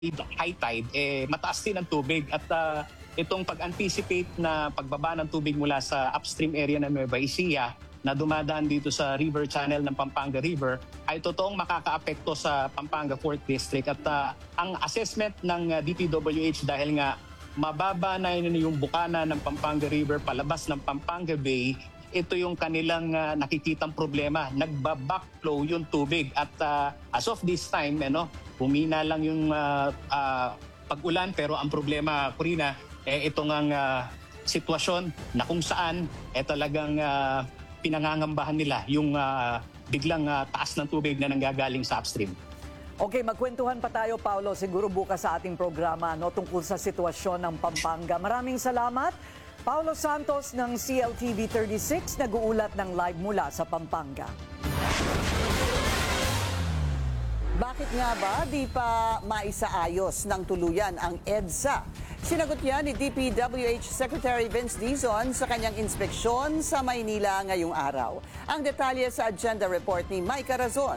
high tide, mataas din ang tubig at itong pag-anticipate na pagbaba ng tubig mula sa upstream area ng Nueva Ecija na dumadaan dito sa river channel ng Pampanga River ay totoong makakaapekto sa Pampanga 4th District at ang assessment ng DPWH dahil nga mababa na yung bukana ng Pampanga River palabas ng Pampanga Bay, ito yung kanilang nakikitang problema. Nagbabackflow yung tubig at as of this time, humina lang yung pag-ulan pero ang problema, Corina, ito ngang sitwasyon na kung saan talagang pinangangambahan nila yung biglang taas ng tubig na nanggagaling sa upstream. Okay, magkwentuhan pa tayo, Paulo, siguro bukas sa ating programa tungkol sa sitwasyon ng Pampanga. Maraming salamat. Paulo Santos ng CLTV 36, nag-uulat ng live mula sa Pampanga. Bakit nga ba di pa maisaayos ng tuluyan ang EDSA? Sinagot yan ni DPWH Secretary Vince Dizon sa kanyang inspeksyon sa Maynila ngayong araw. Ang detalye sa agenda report ni Mike Razon.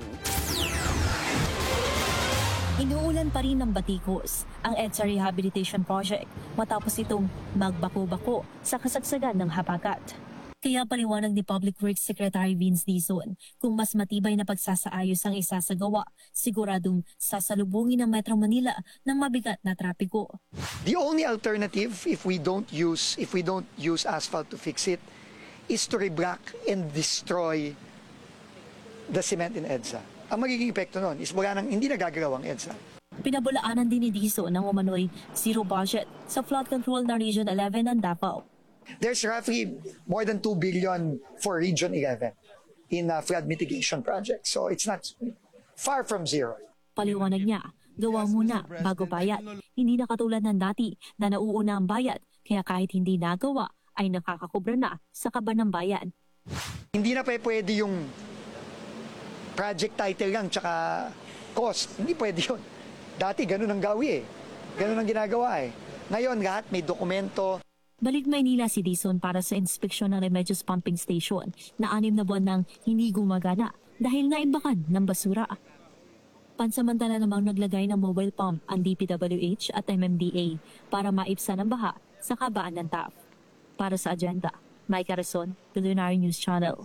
Inuulan pa rin ng batikos ang EDSA Rehabilitation Project matapos itong magbako-bako sa kasagsagan ng habagat. Kaya paliwanag ni Public Works Secretary Vince Dizon, kung mas matibay na pagsasaayos ang isasagawa, siguradong sasalubungin ng Metro Manila ng mabigat na trapiko. The only alternative if we don't use asphalt to fix it is to rebrack and destroy the cement in EDSA. Ang magiging epekto nun is wala nang hindi nagagalaw ang EDSA. Pinabulaanan din ni Dizon ng umano'y zero budget sa flood control ng Region 11 ng Davao. There's roughly more than 2 billion for Region 11 in flood mitigation projects. So it's not far from zero. Paliwanag niya, gawa muna bago bayad. Hindi na katulad ng dati na nauuna ang bayad, kaya kahit hindi nagawa ay nakakakubra na sa kaba ng bayan. Hindi na pwede yung project title lang tsaka cost. Hindi pwede yun. Dati ganun ang gawi Ganun ang ginagawa Ngayon lahat may dokumento. Balik Maynila si Dizon para sa inspeksyon ng Remedios Pumping Station na 6 na buwan nang hindi gumagana dahil naimbakan ng basura. Pansamantala namang naglagay ng mobile pump ang DPWH at MMDA para maibsan ang baha sa kabaan ng TAF. Para sa agenda, Mike Razon, Culinary News Channel.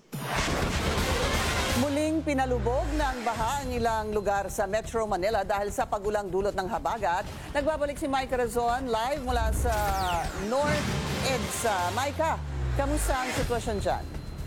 Muling pinalubog ng baha ang ilang lugar sa Metro Manila dahil sa pagulang dulot ng habagat. Nagbabalik si Mike Razon live mula sa North EDSA. Micah, kamusta ang sitwasyon dyan?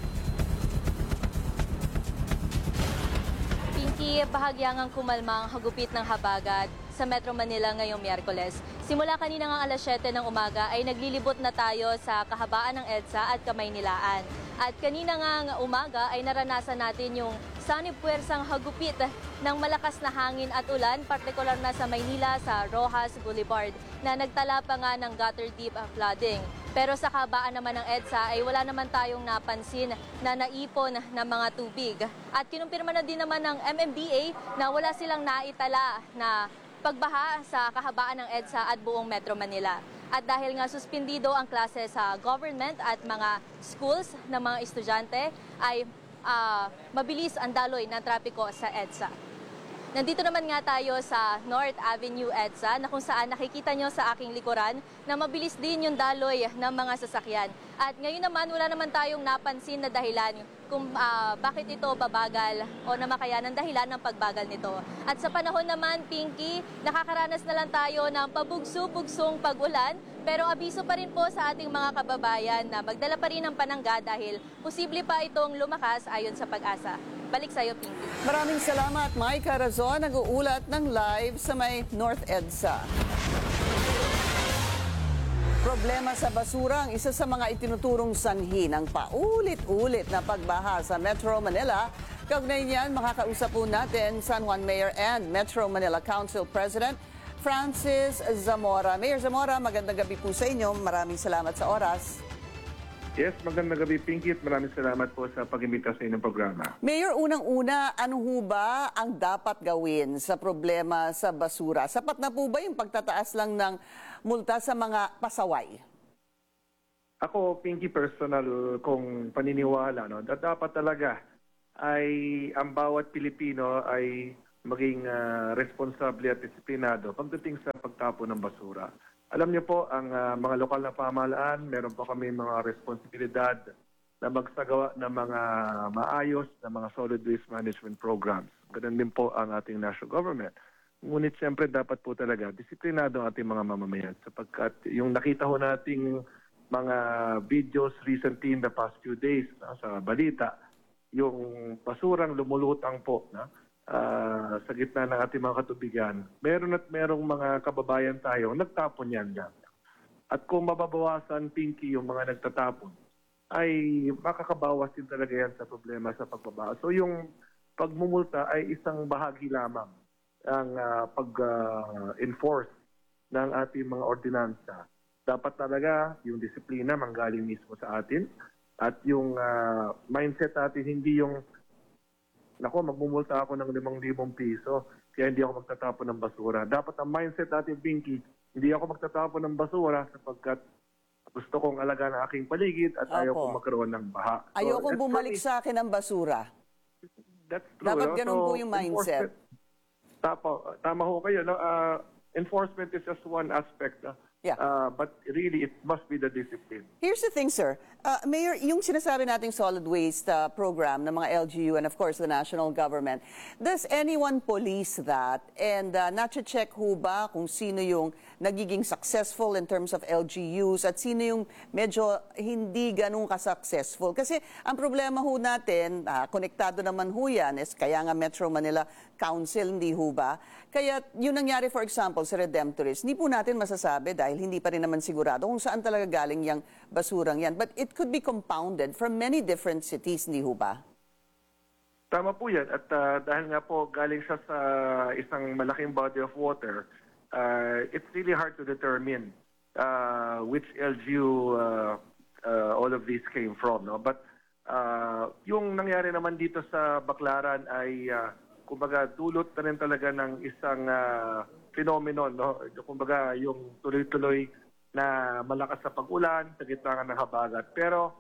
Pinky, bahagyang kumalma ang hagupit ng habagat sa Metro Manila ngayong Miyerkules. Simula kanina ng alas 7 ng umaga ay naglilibot na tayo sa kahabaan ng EDSA at Kamaynilaan. At kanina nga umaga ay naranasan natin yung sanib-puwersang hagupit ng malakas na hangin at ulan, partikular na sa Maynila sa Rojas Boulevard na nagtala pa nga ng gutter deep flooding. Pero sa kahabaan naman ng EDSA ay wala naman tayong napansin na naipon ng mga tubig. At kinumpirma na din naman ng MMDA na wala silang naitala na pagbaha sa kahabaan ng EDSA at buong Metro Manila. At dahil nga suspendido ang klase sa government at mga schools ng mga estudyante, ay mabilis ang daloy ng trapiko sa EDSA. Nandito naman nga tayo sa North Avenue EDSA na kung saan nakikita nyo sa aking likuran na mabilis din yung daloy ng mga sasakyan. At ngayon naman wala naman tayong napansin na dahilan kung bakit ito babagal o namakaya ng dahilan ng pagbagal nito. At sa panahon naman, Pinky, nakakaranas na lang tayo ng pabugso-bugsong pag-ulan, pero abiso pa rin po sa ating mga kababayan na magdala pa rin ng panangga dahil posible pa itong lumakas ayon sa Pag-asa. Balik sa'yo, Pinky. Maraming salamat, Mike Razon, nag-uulat ng live sa may North EDSA. Problema sa basura ang isa sa mga itinuturong sanhi ng paulit-ulit na pagbaha sa Metro Manila. Kaugnay niyan, makakausap po natin San Juan Mayor and Metro Manila Council President Francis Zamora. Mayor Zamora, magandang gabi po sa inyo. Maraming salamat sa oras. Yes, magandang gabi, Pinky, at maraming salamat po sa pag-imbita sa inyong programa. Mayor, unang-una, ano ho ba ang dapat gawin sa problema sa basura? Sapat na po ba yung pagtataas lang ng multa sa mga pasaway? Ako, Pinky, personal kong paniniwala, dapat talaga ay ang bawat Pilipino ay maging responsable at disiplinado pagdating sa pagtapon ng basura. Alam niyo po, ang mga lokal na pamahalaan, meron po kami mga responsibilidad na magsagawa ng mga maayos na mga solid waste management programs. Ganun din po ang ating national government. Ngunit siyempre dapat po talaga disiplinado ang ating mga mamamayan sapagkat yung nakita ho nating mga videos recently in the past few days sa balita, yung basurang lumulutang po sa gitna ng ating mga katubigan, merong mga kababayan tayo nagtapon yan dyan. At kung mababawasan, Pinky, yung mga nagtatapon, ay makakabawas din talaga yan sa problema sa pagbaba. So yung pagmumulta ay isang bahagi lamang ang pag-enforce ng ating mga ordinansa. Dapat talaga yung disiplina manggaling mismo sa atin at yung mindset natin hindi yung magmumulta ako ng 5,000 piso kaya hindi ako magtatapon ng basura. Dapat ang mindset natin, Pinky, hindi ako magtatapon ng basura sapagkat gusto kong alagaan ang aking paligid at ayaw kong magkaroon ng baha. So, Ayokong bumalik sa akin ang basura. That's true. Dapat ganun po yung mindset. Tama ho kayo. No? Enforcement is just one aspect. Yeah. But really, it must be the discipline. Here's the thing, sir. Mayor, yung sinasabi nating solid waste program ng mga LGU and of course the national government, does anyone police that? And na-check ho ba kung sino yung nagiging successful in terms of LGUs at sino yung medyo hindi ganun ka-successful? Kasi ang problema ho natin, konektado naman ho yan, is kaya nga Metro Manila Council, hindi ho ba? Kaya yung nangyari, for example, sa Redemptorist, hindi po natin masasabi dahil hindi pa rin naman sigurado kung saan talaga galing yung basurang yan. But it could be compounded from many different cities, hindi ho ba? Tama po yan. At dahil nga po galing siya sa isang malaking body of water, it's really hard to determine which LGU all of these came from. No? But yung nangyari naman dito sa Baclaran ay kumbaga dulot na rin talaga ng isang phenomenon, no? Kumbaga yung tuloy-tuloy na malakas sa pag-ulan sa gitna ng habagat. Pero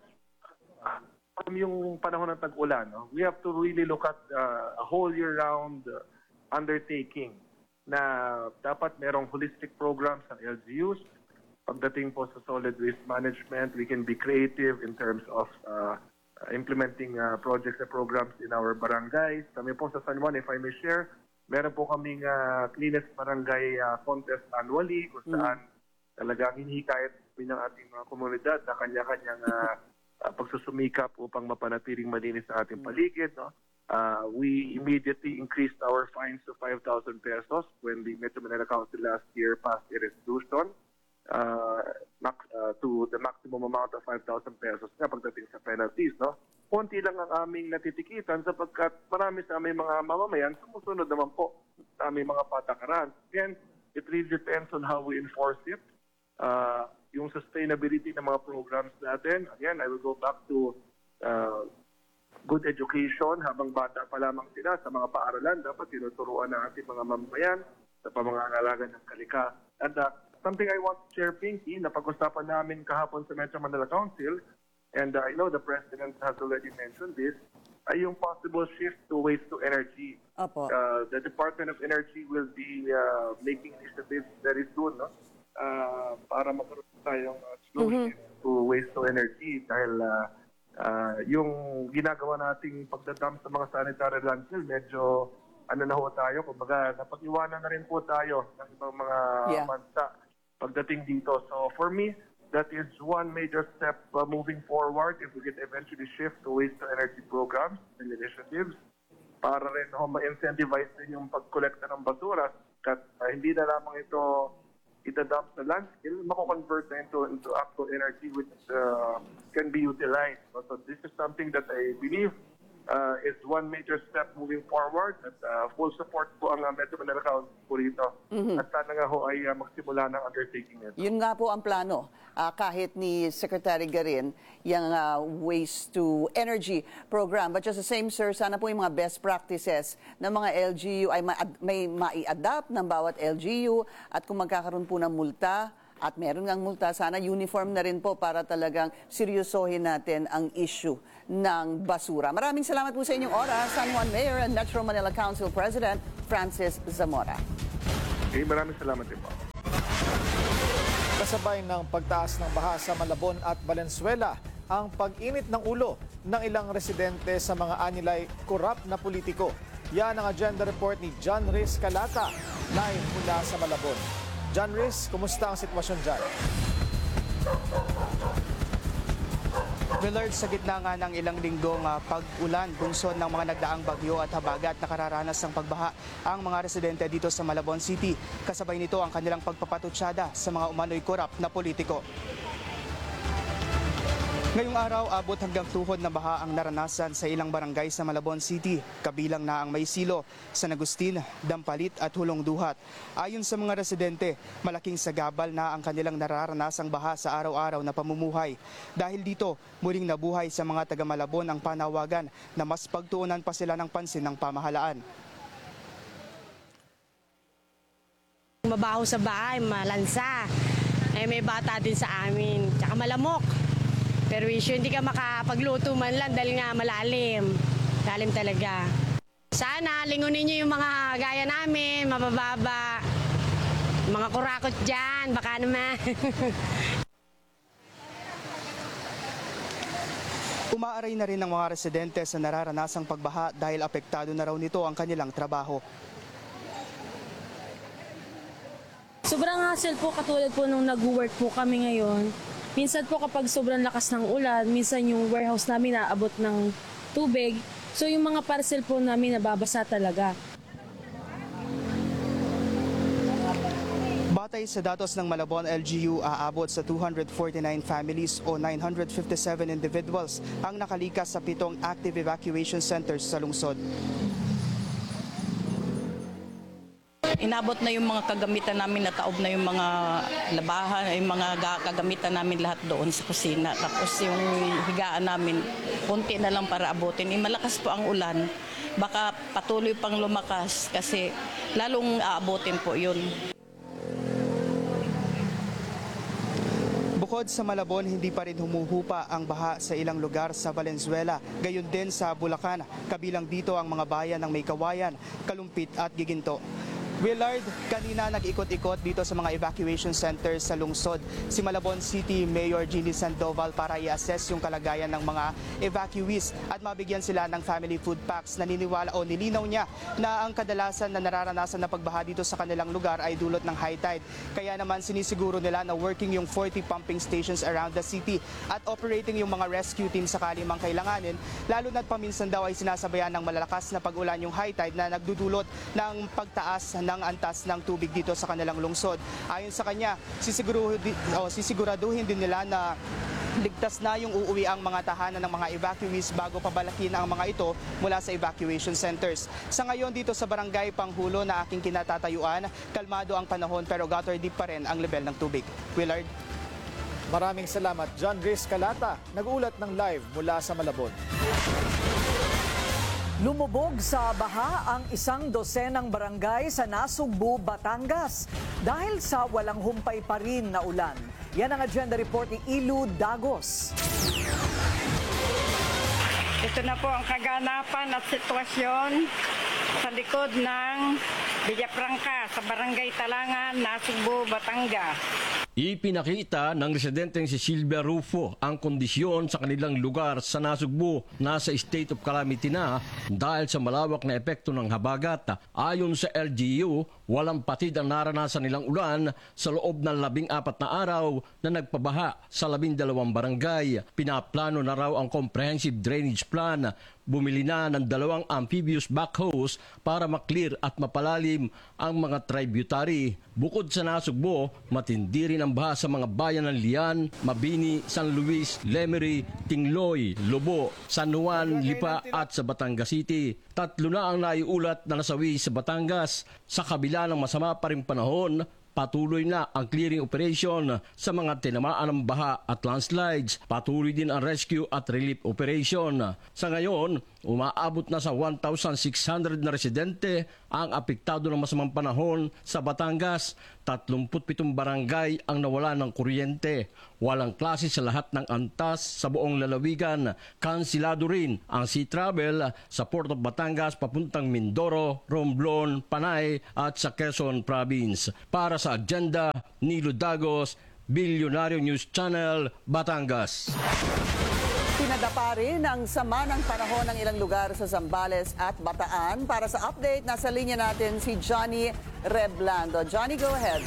yung panahon ng tag-ulan, no? We have to really look at a whole year-round undertaking na dapat merong holistic programs ng LGUs. Pagdating po sa solid waste management, we can be creative in terms of implementing projects and programs in our barangays. Kami po sa San Juan, if I may share, meron po kaming cleanest barangay contest annually kung saan talagang hinihikayat ng ating mga komunidad na kanya-kanyang pagsusumikap upang mapanatiling malinis sa ating paligid. No? We immediately increased our fines to 5,000 pesos when the Metro Manila Council last year passed a resolution to the maximum amount of 5,000 pesos na pagdating sa penalties. No? Konti lang ang aming natitikitan sapagkat marami sa aming mga mamamayan sumusunod naman po sa aming mga patakaran. Again, it really depends on how we enforce it. Yung sustainability ng mga programs natin, again, I will go back to good education. Habang bata pa lamang sila sa mga paaralan, dapat tinuturuan ng ating mga mamamayan sa pamangangalaga ng kalika. And something I want to share, Pinky, na pag-usapan namin kahapon sa Metro Manila Council, and I know the President has already mentioned this, ay yung possible shift to waste to energy. Opo. The Department of Energy will be making initiatives very soon, no? Para magkaroon tayong slow shift to waste to energy dahil yung ginagawa nating pagdadam sa mga sanitary landfill, medyo na ho tayo, kumbaga napag-iwanan na rin po tayo ng ibang mga bansa pagdating dito. So for me, that is one major step moving forward if we can eventually shift to waste to energy programs and initiatives para rin ma-incentivize din yung pag-collecta ng basura at hindi na lamang ito itadump sa landfill, mako-convert na into actual energy which can be utilized. So this is something that I believe is one major step moving forward at full support po ang Metro Manila Council po rito. At sana nga ho ay magsimula ng undertaking nito. Yun nga po ang plano, kahit ni Secretary Garin, yung Waste to Energy program. But just the same, sir, sana po yung mga best practices ng mga LGU ay may mai-adapt ng bawat LGU at kung magkakaroon po ng multa, At meron ngang multa, sana uniform na rin po para talagang seryosohin natin ang issue ng basura. Maraming salamat po sa inyong oras, San Juan Mayor and Metro Manila Council President Francis Zamora. Maraming salamat din po. Kasabay ng pagtaas ng baha sa Malabon at Valenzuela, ang pag-init ng ulo ng ilang residente sa mga anilay korap na politiko. Yan ang agenda report ni John Riz Calata, live mula sa Malabon. John Riz, kumusta ang sitwasyon dyan? Willard, sa gitna nga ng ilang linggong pag-ulan, bunsod ng mga nagdaang bagyo at habagat, nakararanas ng pagbaha ang mga residente dito sa Malabon City. Kasabay nito ang kanilang pagpapatutsyada sa mga umano'y korap na politiko. Ngayong araw, abot hanggang tuhod na baha ang naranasan sa ilang barangay sa Malabon City, kabilang na ang Maysilo, San Agustin, Dampalit at Hulong Duhat. Ayon sa mga residente, malaking sagabal na ang kanilang nararanasang baha sa araw-araw na pamumuhay. Dahil dito, muling nabuhay sa mga taga Malabon ang panawagan na mas pagtuunan pa sila ng pansin ng pamahalaan. Mabaho sa bahay, malansa. May bata din sa amin, tsaka malamok. Pero hindi ka makapagluto man lang dahil nga malalim. Lalim talaga. Sana lingunin niyo yung mga gaya namin, mabababa. Mga kurakot dyan, baka naman. Umaaray na rin ng mga residente sa nararanasang pagbaha dahil apektado na raw nito ang kanilang trabaho. Sobrang hassle po, katulad po nung nag-work po kami ngayon. Minsan po kapag sobrang lakas ng ulan, minsan yung warehouse namin naabot ng tubig. So yung mga parcel po namin nababasa talaga. Batay sa datos ng Malabon LGU, aabot sa 249 families o 957 individuals ang nakalikas sa 7 active evacuation centers sa lungsod. Inabot na yung mga kagamitan namin, nataob na yung mga labahan, yung mga kagamitan namin lahat doon sa kusina. Tapos yung higaan namin, konti na lang para abutin. Malakas po ang ulan, baka patuloy pang lumakas kasi lalong aabutin po yun. Bukod sa Malabon, hindi pa rin humuhupa ang baha sa ilang lugar sa Valenzuela. Gayon din sa Bulacan, kabilang dito ang mga bayan ng Maykawayan, Kalumpit at Giginto. Willard, kanina nag-ikot-ikot dito sa mga evacuation centers sa lungsod si Malabon City Mayor Ginny Sandoval para i-assess yung kalagayan ng mga evacuees at mabigyan sila ng family food packs. Naniniwala o nilinaw niya na ang kadalasan na nararanasan na pagbaha dito sa kanilang lugar ay dulot ng high tide. Kaya naman sinisiguro nila na working yung 40 pumping stations around the city at operating yung mga rescue team sakali mang kailanganin, lalo na't paminsan daw ay sinasabayan ng malalakas na pag-ulan yung high tide na nagdudulot ng pagtaas ng antas ng tubig dito sa kanilang lungsod. Ayon sa kanya, sisiguraduhin din nila na ligtas na yung uuwi ang mga tahanan ng mga evacuees bago pabalakin ang mga ito mula sa evacuation centers. Sa ngayon dito sa Barangay Panghulo na aking kinatatayuan, kalmado ang panahon pero gutter deep pa rin ang level ng tubig. Willard? Maraming salamat, John Riz Calata, nag-ulat ng live mula sa Malabon. Lumubog sa baha ang 100 barangay sa Nasugbu, Batangas dahil sa walang humpay pa rin na ulan. Yan ang agenda report ni Ilu Dagos. Ito na po ang kaganapan at sitwasyon sa likod ng Villaprangka sa Barangay Talangan, Nasugbu, Batangas. Ipinakita ng residenteng si Silvia Rufo ang kondisyon sa kanilang lugar sa Nasugbu. Nasa state of calamity na dahil sa malawak na epekto ng habagat. Ayon sa LGU, walang patid ang naranasan nilang ulan sa loob ng 14 na araw na nagpabaha sa 12 barangay. Pinaplano na raw ang comprehensive drainage plan. Bumili na ng 2 amphibious backhoes para maklear at mapalalim ang mga tributary. Bukod sa Nasugbu, matindi rin ang baha sa mga bayan ng Lian, Mabini, San Luis, Lemery, Tingloy, Lobo, San Juan, Lipa at sa Batangas City. 3 na ang naiulat na nasawi sa Batangas. Sa kabila ng masama pa rin panahon, patuloy na ang clearing operation sa mga tinamaan ng baha at landslides. Patuloy din ang rescue at relief operation. Sa ngayon, umaabot na sa 1,600 na residente ang apektado ng masamang panahon sa Batangas. 37 barangay ang nawala ng kuryente. Walang klase sa lahat ng antas sa buong lalawigan. Kansilado rin ang sea travel sa Port of Batangas papuntang Mindoro, Romblon, Panay at sa Quezon Province. Para sa agenda, Nilo Dagos, Bilyonaryo News Channel, Batangas. Pinadapa rin ang sama ng panahon ng ilang lugar sa Zambales at Bataan. Para sa update, nasa linya natin si Johnny Reblando. Johnny, go ahead.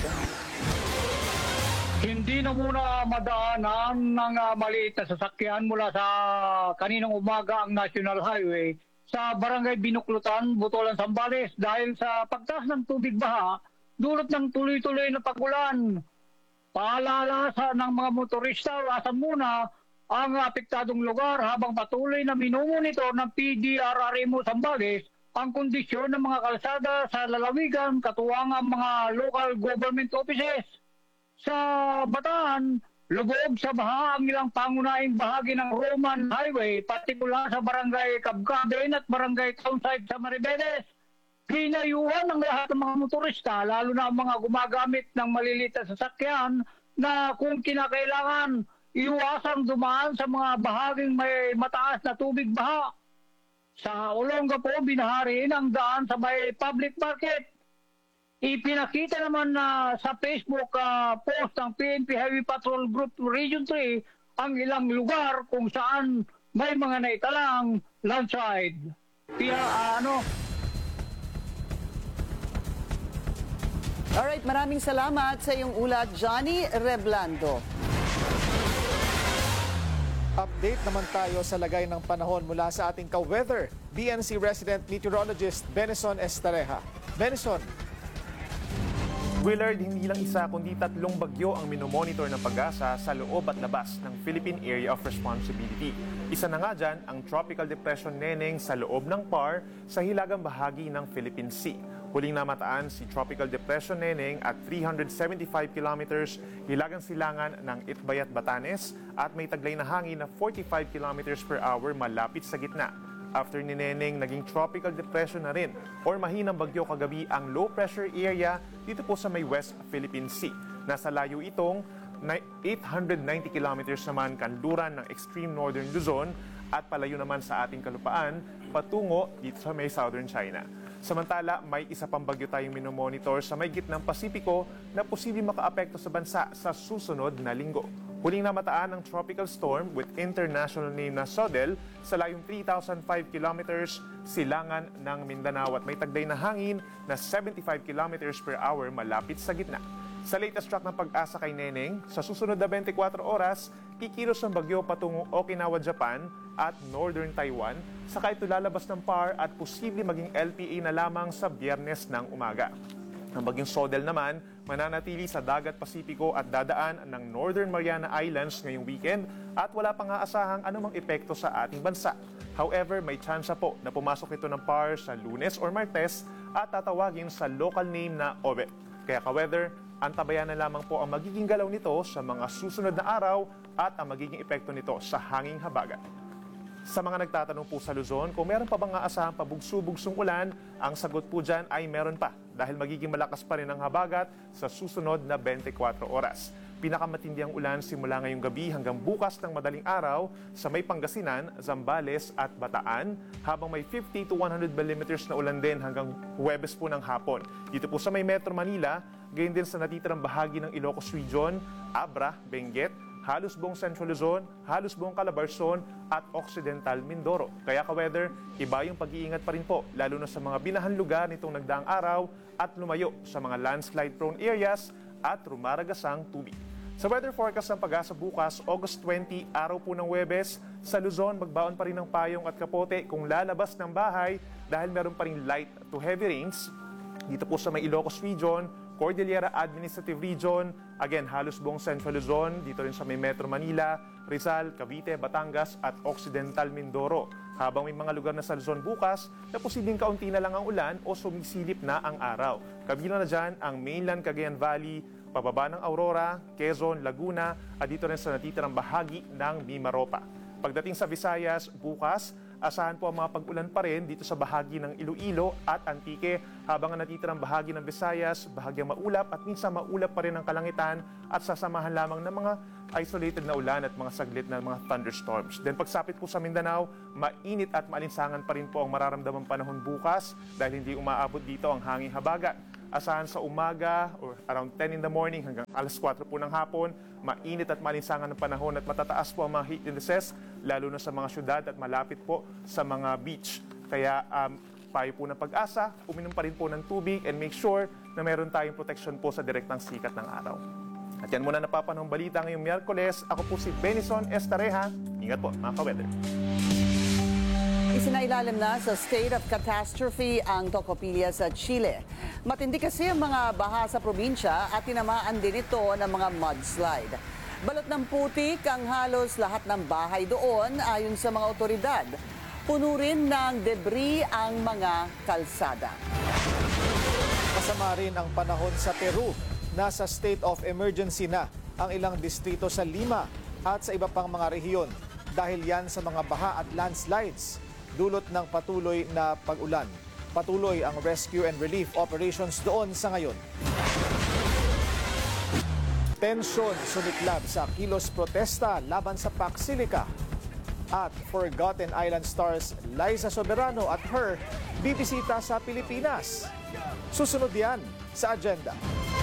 Hindi na muna madaanan ng maliit na sasakyan mula sa kaninang umaga ang National Highway sa Barangay Binuklutan, Butolan, Zambales dahil sa pagtaas ng tubig baha dulot ng tuloy-tuloy na pagulan. Paalala ng mga motorista, wasan muna ang apektadong lugar habang patuloy na minumonitor ng PDRRMO Zambales ang kondisyon ng mga kalsada sa lalawigan katuwang ang mga local government offices. Sa Bataan, lubog sa baha ang ilang pangunahing bahagi ng Roman Highway, partikular sa Barangay Cabcaben at Barangay Townside sa Maribeles. Pinayuhan ng lahat ng mga motorista, lalo na ang mga gumagamit ng maliliit na sasakyan na kung kinakailangan iwasang dumaan sa mga bahaging may mataas na tubig baha. Sa Olongapo, binahari ang daan sa may public market. Ipinakita naman na sa Facebook post ng PNP Highway Patrol Group Region 3 ang ilang lugar kung saan may mga naitalang landslide. Alright, maraming salamat sa iyong ulat, Johnny Reblando. Update naman tayo sa lagay ng panahon mula sa ating ka-weather, BNC resident meteorologist Benison Estareja. Benison. Willard, hindi lang isa kundi 3 bagyo ang minomonitor ng Pag-asa sa loob at labas ng Philippine Area of Responsibility. Isa na nga dyan ang Tropical Depression Neneng sa loob ng PAR sa hilagang bahagi ng Philippine Sea. Huling namataan si Tropical Depression Neneng at 375 kilometers hilagang silangan ng Itbayat, Batanes at may taglay na hangin na 45 kilometers per hour malapit sa gitna. After ni Neneng, naging tropical depression na rin or mahinang bagyo kagabi ang low pressure area dito po sa may West Philippine Sea. Nasa layo itong 890 kilometers naman kanluran ng extreme northern Luzon at palayo naman sa ating kalupaan patungo dito sa may southern China. Samantala, may isa pang bagyo tayong minomonitor sa may gitnang Pasipiko na posibleng makaapekto sa bansa sa susunod na linggo. Huling namataan ang tropical storm with international name na Sodel sa layong 3,005 kilometers silangan ng Mindanao at may taglay na hangin na 75 kilometers per hour malapit sa gitna. Sa latest track ng Pag-asa kay Neneng, sa susunod na 24 oras, kikilos ang bagyo patungong Okinawa, Japan at Northern Taiwan, saka ito lalabas ng PAR at posible maging LPA na lamang sa Biyernes ng umaga. Ang bagyong Sodel naman, mananatili sa Dagat Pasipiko at dadaan ng Northern Mariana Islands ngayong weekend at wala pang aasahang anumang epekto sa ating bansa. However, may tsansa po na pumasok ito ng PAR sa Lunes or Martes at tatawagin sa local name na Obe. Kaya ka-weather, antabayan na lamang po ang magiging galaw nito sa mga susunod na araw at ang magiging epekto nito sa hanging habagat. Sa mga nagtatanong po sa Luzon, kung meron pa bang aasahang pabugso-bugsong ulan, ang sagot po dyan ay meron pa dahil magiging malakas pa rin ang habagat sa susunod na 24 oras. Pinakamatindi ang ulan simula ngayong gabi hanggang bukas ng madaling araw sa may Pangasinan, Zambales at Bataan, habang may 50 to 100 millimeters na ulan din hanggang Huwebes po ng hapon. Dito po sa may Metro Manila, gayon din sa natitirang bahagi ng Ilocos Region, Abra, Benguet, halos buong Central Luzon, halos buong Calabarzon at Occidental Mindoro. Kaya ka-weather, iba yung pag-iingat pa rin po, lalo na sa mga binahan lugar nitong nagdaang araw at lumayo sa mga landslide-prone areas at rumaragasang tubig. Sa weather forecast ng Pag-asa bukas, August 20, araw po ng Huwebes, sa Luzon, magbaon pa rin ng payong at kapote kung lalabas ng bahay dahil meron pa rin light to heavy rains. Dito po sa may Ilocos Region, Cordillera Administrative Region, again, halos buong Central Luzon, dito rin sa may Metro Manila, Rizal, Cavite, Batangas at Occidental Mindoro. Habang may mga lugar na sa Luzon bukas na posibleng kaunti na lang ang ulan o sumisilip na ang araw. Kabilang na dyan ang mainland Cagayan Valley, pababa ng Aurora, Quezon, Laguna at dito rin sa natitirang bahagi ng Mimaropa. Pagdating sa Visayas, bukas, Asahan po ang mga pag-ulan pa rin dito sa bahagi ng Iloilo at Antique habang ang natitirang bahagi ng Visayas, bahagyang maulap at minsan maulap pa rin ang kalangitan at sasamahan lamang ng mga isolated na ulan at mga saglit na mga thunderstorms. Then pagsapit po sa Mindanao, mainit at maalinsangan pa rin po ang mararamdamang panahon bukas dahil hindi umaabot dito ang hanging habagat. Asahan sa umaga or around 10 in the morning hanggang alas 4 po ng hapon, mainit at malinsangan ng panahon at matataas po ang mga heat indices, lalo na sa mga syudad at malapit po sa mga beach. Kaya payo po ng Pag-asa, uminom pa rin po ng tubig and make sure na meron tayong protection po sa direktang sikat ng araw. At yan muna napapanahong balita ngayong Miyerkules. Ako po si Benison Estareja. Ingat po mga ka-weather. Isinailalim na sa state of catastrophe ang Tocopilla sa Chile. Matindi kasi ang mga baha sa probinsya at tinamaan din ito ng mga mudslide. Balot ng putik ang halos lahat ng bahay doon ayon sa mga otoridad. Puno rin ng debris ang mga kalsada. Masama rin ang panahon sa Peru. Nasa state of emergency na ang ilang distrito sa Lima at sa iba pang mga rehiyon dahil yan sa mga baha at landslides dulot ng patuloy na pag-ulan. Patuloy ang rescue and relief operations doon sa ngayon. Tensyon sumiklab sa kilos protesta laban sa Paksilica. At Forgotten Island stars Liza Soberano at her bibisita sa Pilipinas. Susunod yan sa agenda.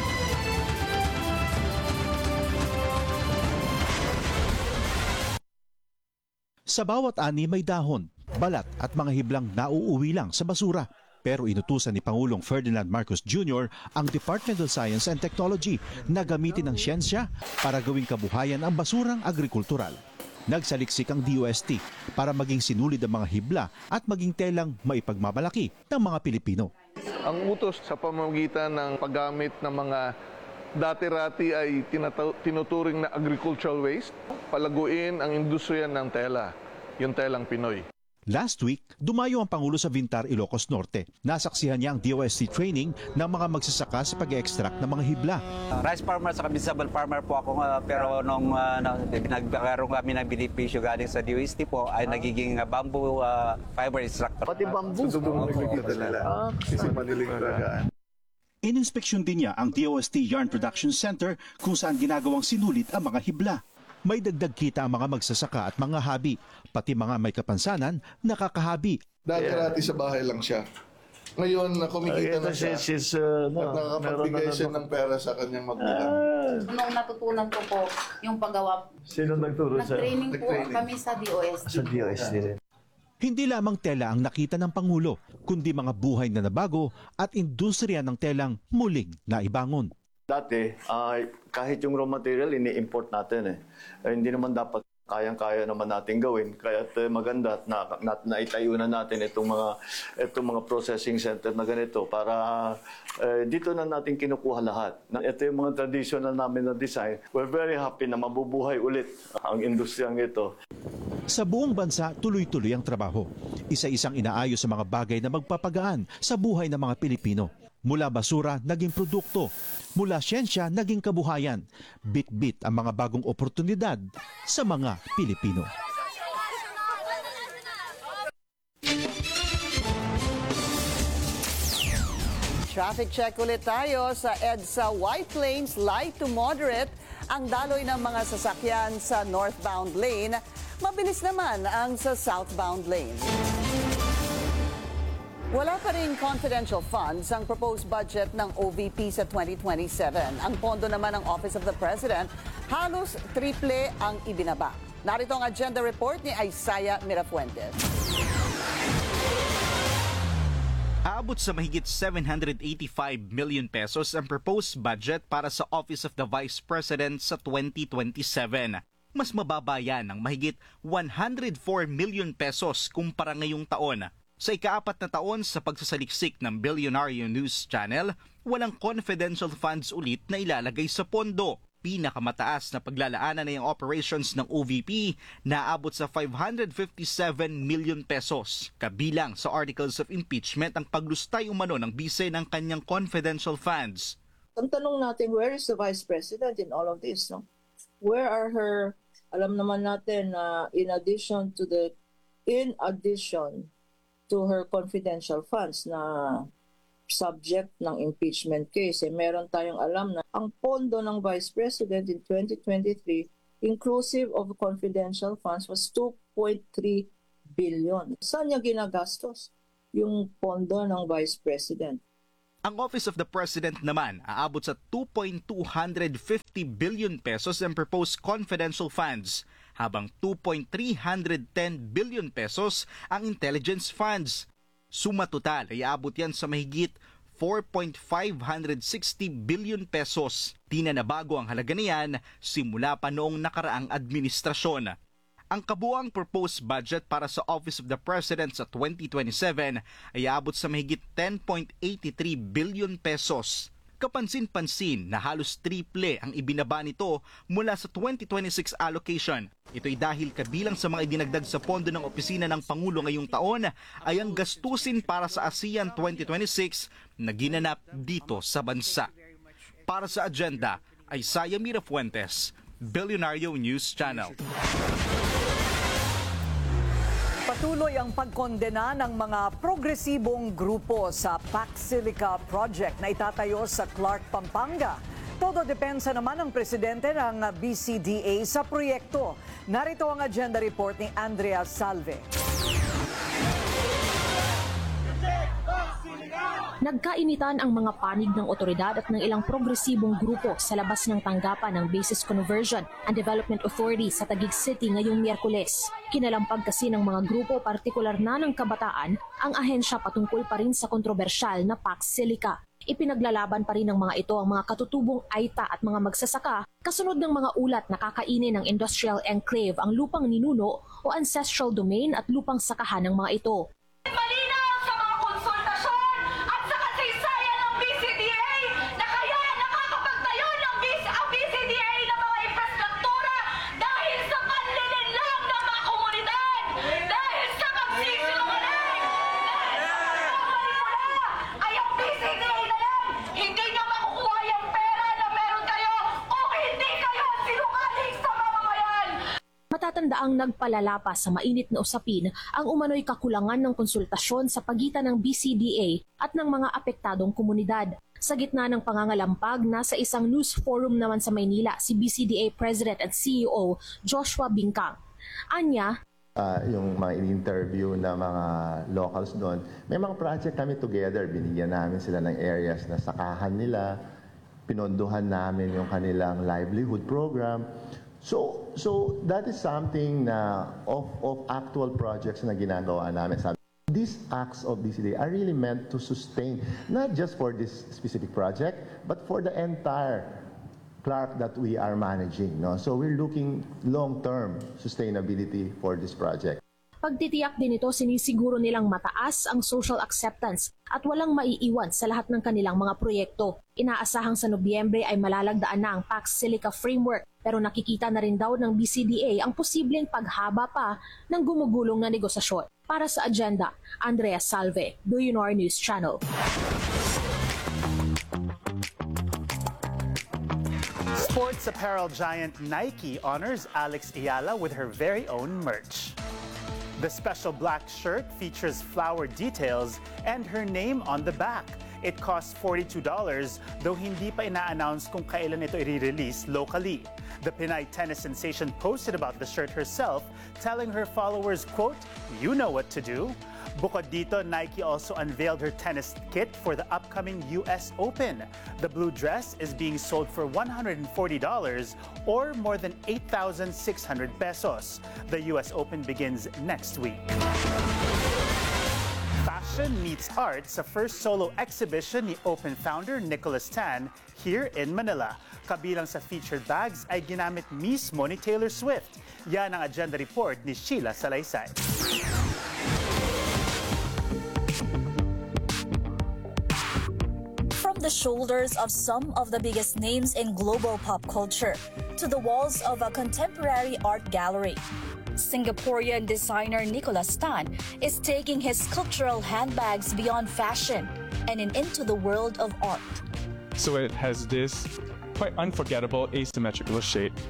Sa bawat ani may dahon, balat at mga hiblang nauuwi lang sa basura. Pero inutusan ni Pangulong Ferdinand Marcos Jr. ang Department of Science and Technology na gamitin ang siyensya para gawing kabuhayan ang basurang agrikultural. Nagsaliksik ang DOST para maging sinulid ang mga hibla at maging telang maipagmamalaki ng mga Pilipino. Ang utos sa pamamagitan ng paggamit ng mga dati-rati ay tinuturing na agricultural waste, palaguin ang industriya ng tela, yung telang Pinoy. Last week, dumayo ang Pangulo sa Vintar, Ilocos Norte. Nasaksihan niya ang DOST training ng mga magsasaka sa pag-extract ng mga hibla. Rice farmer sa vegetable farmer po ako, pero nung nagkaroon kami ng benepisyo galing sa DOST po ay nagiging bamboo fiber extractor. Pati bamboo. Ininspeksyon din niya ang DOST Yarn Production Center kung saan ginagawang sinulit ang mga hibla. May dagdag kita ang mga magsasaka at mga habi, pati mga may kapansanan, nakakahabi. Dati-rati sa bahay lang siya. Ngayon, kumikita na siya at nakakapagbigay siya ng pera sa kanyang magulang. Nung natutunan ko po yung paggawa, Sino nagturo sa? nag-training po kami sa DOST. Sa DOST rin. Hindi lamang tela ang nakita ng Pangulo, kundi mga buhay na nabago at industriya ng telang muling naibangon. Dati, kahit yung raw material, ini-import natin hindi naman dapat kayang-kaya naman natin gawin. Kaya maganda na naitayo na natin itong mga processing center na ganito para dito na natin kinukuha lahat. Ito yung mga traditional namin na design. We're very happy na mabubuhay ulit ang industriyang ito. Sa buong bansa, tuloy-tuloy ang trabaho. Isa-isang inaayos sa mga bagay na magpapagaan sa buhay ng mga Pilipino. Mula basura, naging produkto. Mula siyensya, naging kabuhayan. Bit-bit ang mga bagong oportunidad sa mga Pilipino. Traffic check ulit tayo sa EDSA White Plains, light to moderate ang daloy ng mga sasakyan sa northbound lane. Mabilis naman ang sa southbound lane. Wala pa rin confidential funds ang proposed budget ng OVP sa 2027. Ang pondo naman ng Office of the President, halos triple ang ibinaba. Narito ang agenda report ni Isaiah Mirafuentes. Aabot sa mahigit 785 million pesos ang proposed budget para sa Office of the Vice President sa 2027. Mas mababa yan ng mahigit 104 million pesos kumpara ngayong taon. Sa ika-4 na taon sa pagsasaliksik ng Billionaire News Channel, walang confidential funds ulit na ilalagay sa pondo. Pinakamataas na paglalaanan na yung operations ng OVP na aabot sa 557 million pesos. Kabilang sa articles of impeachment ang paglustay umano ng bise ng kanyang confidential funds. Ang tanong natin, where is the Vice President in all of this? No? Where are her, alam naman natin na in addition to the in addition to her confidential funds na subject ng impeachment case. Meron tayong alam na ang pondo ng Vice President in 2023, inclusive of confidential funds, was 2.3 billion. Saan niya ginagastos yung pondo ng Vice President? Ang Office of the President naman aabot sa 2.250 billion pesos ang proposed confidential funds, habang 2.310 billion pesos ang intelligence funds. Suma total ay aabot yan sa mahigit 4.560 billion pesos. Di na nabago ang halaga niyan simula pa noong nakaraang administrasyon. Ang kabuuang proposed budget para sa Office of the President sa 2027 ay aabot sa mahigit 10.83 billion pesos. Kapansin-pansin na halos triple ang ibinaba nito mula sa 2026 allocation. Ito'y dahil kabilang sa mga idinagdag sa pondo ng Opisina ng Pangulo ngayong taon ay ang gastusin para sa ASEAN 2026 na ginanap dito sa bansa. Para sa agenda ay Saya Mirafuentes, Billionario News Channel. Patuloy ang pagkondena ng mga progresibong grupo sa Pax Silica Project na itatayo sa Clark, Pampanga. Todo depensa naman ng presidente ng BCDA sa proyekto. Narito ang agenda report ni Andrea Salve. Nagkainitan ang mga panig ng otoridad at ng ilang progresibong grupo sa labas ng tanggapan ng Basis Conversion and Development Authority sa Taguig City ngayong Miyerkules. Kinalampag kasi ng mga grupo, partikular na ng kabataan, ang ahensya patungkol pa rin sa kontrobersyal na Pax Silica. Ipinaglalaban pa rin ng mga ito ang mga katutubong Aita at mga magsasaka kasunod ng mga ulat na kakainin ng industrial enclave ang lupang ninuno o ancestral domain at lupang sakahan ng mga ito. Matatandaang nagpalala pa sa mainit na usapin ang umano'y kakulangan ng konsultasyon sa pagitan ng BCDA at ng mga apektadong komunidad. Sa gitna ng pangangalampag, nasa isang news forum naman sa Maynila si BCDA President at CEO Joshua Bingkang. Anya, yung mga in-interview na mga locals doon, may mga project kami together. Binigyan namin sila ng areas na sakahan nila, pinondohan namin yung kanilang livelihood program. So that is something na of actual projects na ginagawa namin. These acts of BCDA are really meant to sustain, not just for this specific project, but for the entire Clark that we are managing. No? So we're looking long-term sustainability for this project. Pagtitiyak din ito, sinisiguro nilang mataas ang social acceptance at walang maiiwan sa lahat ng kanilang mga proyekto. Inaasahang sa Nobyembre ay malalagdaan na ang Pax Silica Framework, pero nakikita na rin daw ng BCDA ang posibleng paghaba pa ng gumugulong na negosasyon. Para sa agenda, Andrea Salve, Billionaire News Channel. Sports apparel giant Nike honors Alex Ayala with her very own merch. The special black shirt features flower details and her name on the back. It costs $42, though hindi pa ina-announce kung kailan ito i-release locally. The Pinay tennis sensation posted about the shirt herself, telling her followers, quote, "You know what to do." Bukod dito, Nike also unveiled her tennis kit for the upcoming US Open. The blue dress is being sold for $140 or more than 8,600 pesos. The US Open begins next week. Fashion meets art sa first solo exhibition ni Open founder Nicholas Tan here in Manila. Kabilang sa featured bags ay ginamit mismo ni Taylor Swift. Yan ang agenda report ni Sheila Salaysay. From the shoulders of some of the biggest names in global pop culture to the walls of a contemporary art gallery, Singaporean designer Nicholas Tan is taking his sculptural handbags beyond fashion and into the world of art. So it has this quite unforgettable asymmetrical shape.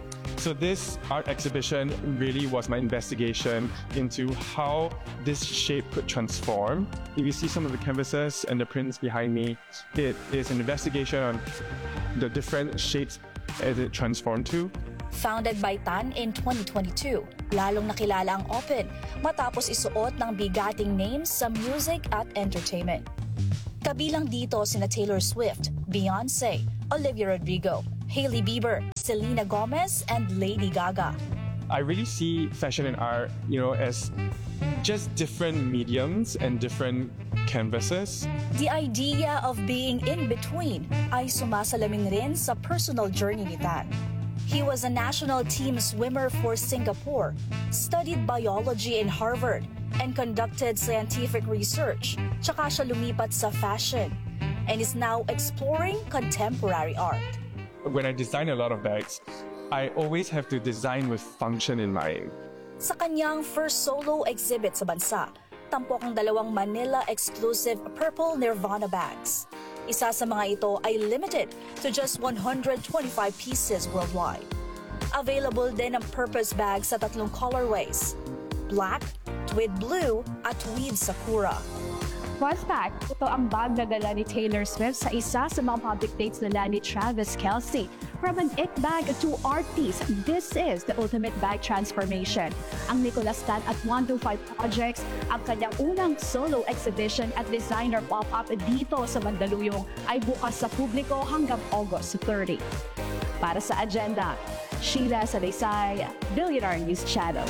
So this art exhibition really was my investigation into how this shape could transform. If you see some of the canvases and the prints behind me, it is an investigation on the different shapes as it transformed to. Founded by Tan in 2022, lalong nakilala ang Open matapos isuot ng bigating names sa music at entertainment. Kabilang dito sina Taylor Swift, Beyonce, Olivia Rodrigo, Hailey Bieber, Selena Gomez, and Lady Gaga. I really see fashion and art, as just different mediums and different canvases. The idea of being in between ay sumasalamin rin sa personal journey ni Tan. He was a national team swimmer for Singapore, studied biology in Harvard, and conducted scientific research. Tsaka siya lumipat sa fashion and is now exploring contemporary art. When I design a lot of bags, I always have to design with function in mind. Sa kanyang first solo exhibit sa bansa, tampok ang 2 Manila-exclusive Purple Nirvana bags. Isa sa mga ito ay limited to just 125 pieces worldwide. Available din ang purpose bag sa 3 colorways: black, tweed blue, at tweed sakura. Fun fact, ito ang bag na dala ni Taylor Swift sa isa sa mga public dates nila ni Travis Kelce. From an it bag to art piece, this is the ultimate bag transformation. Ang Nicolas Tan at 125 Projects, ang kanyang unang solo exhibition at designer pop-up dito sa Mandaluyong ay bukas sa publiko hanggang August 30. Para sa Agenda, Sheila Sadaysay, Billionaire News Channel.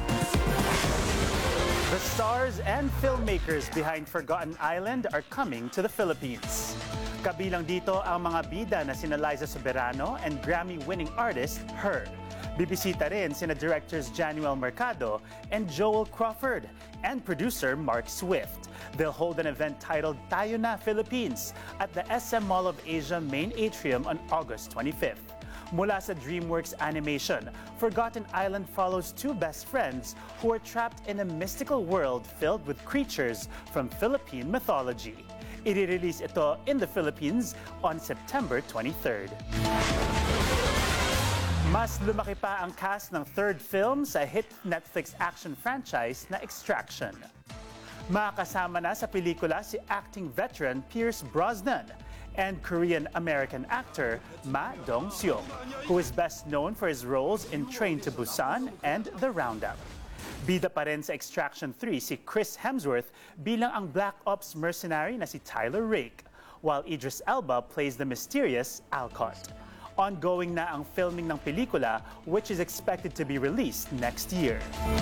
The stars and filmmakers behind Forgotten Island are coming to the Philippines. Kabilang dito ang mga bida na sina Liza Soberano and Grammy-winning artist Her. Bibisita rin sina directors Januel Mercado and Joel Crawford and producer Mark Swift. They'll hold an event titled Tayo Na Philippines at the SM Mall of Asia main atrium on August 25th. Mula sa DreamWorks Animation, Forgotten Island follows 2 best friends who are trapped in a mystical world filled with creatures from Philippine mythology. I-release ito in the Philippines on September 23rd. Mas lumaki pa ang cast ng 3rd film sa hit Netflix action franchise na Extraction. Makakasama na sa pelikula si acting veteran Pierce Brosnan and Korean-American actor Ma Dong-seok, who is best known for his roles in Train to Busan and The Roundup. Bida pa rin sa Extraction 3 si Chris Hemsworth bilang ang Black Ops mercenary na si Tyler Rake, while Idris Elba plays the mysterious Alcott. Ongoing na ang filming ng pelikula, which is expected to be released next year.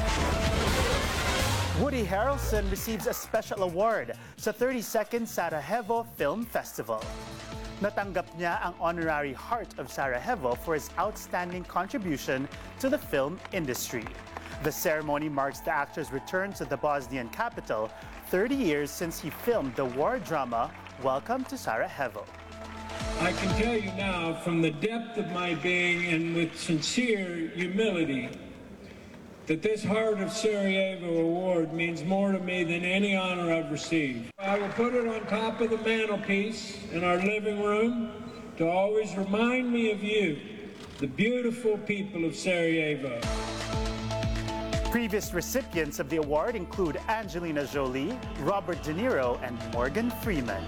Woody Harrelson receives a special award sa 32nd Sarajevo Film Festival. Natanggap niya ang honorary Heart of Sarajevo for his outstanding contribution to the film industry. The ceremony marks the actor's return to the Bosnian capital 30 years since he filmed the war drama Welcome to Sarajevo. I can tell you now from the depth of my being and with sincere humility that this Heart of Sarajevo award means more to me than any honor I've received. I will put it on top of the mantelpiece in our living room to always remind me of you, the beautiful people of Sarajevo. Previous recipients of the award include Angelina Jolie, Robert De Niro, and Morgan Freeman.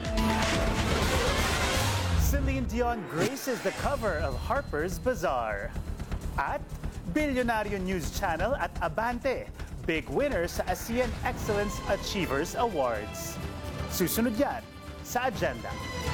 Celine Dion graces the cover of Harper's Bazaar. At Billionaire News Channel at Abante, big winners sa ASEAN Excellence Achievers Awards. Susunod yan sa Agenda.